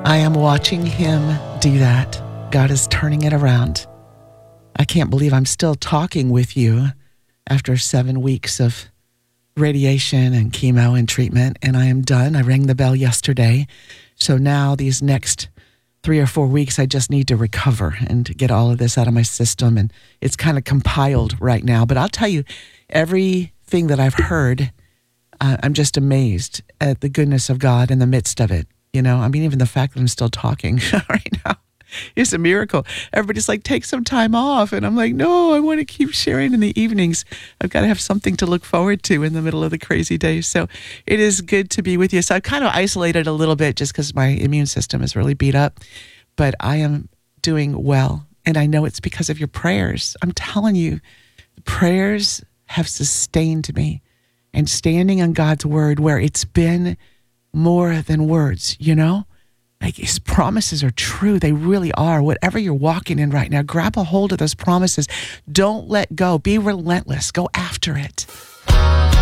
I am watching him do that. God is turning it around. I can't believe I'm still talking with you after 7 weeks of radiation and chemo and treatment, and I am done. I rang the bell yesterday. So now these next 3 or 4 weeks, I just need to recover and to get all of this out of my system. And it's kind of compiled right now. But I'll tell you, everything that I've heard, I'm just amazed at the goodness of God in the midst of it. You know, I mean, even the fact that I'm still talking right now is a miracle. Everybody's like, take some time off. And I'm like, no, I want to keep sharing in the evenings. I've got to have something to look forward to in the middle of the crazy days. So it is good to be with you. So I've kind of isolated a little bit just because my immune system is really beat up. But I am doing well. And I know it's because of your prayers. I'm telling you, the prayers have sustained me. And standing on God's word where it's been more than words, you know? Like his promises are true. They really are. Whatever you're walking in right now, grab a hold of those promises. Don't let go. Be relentless. Go after it.